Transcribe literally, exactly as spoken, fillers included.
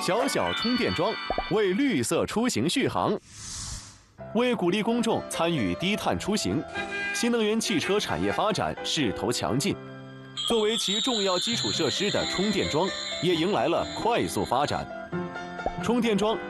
小小充电桩为绿色出行续航。为鼓励公众参与低碳出行，新能源汽车产业发展势头强劲。作为其重要基础设施的充电桩，也迎来了快速发展。充电桩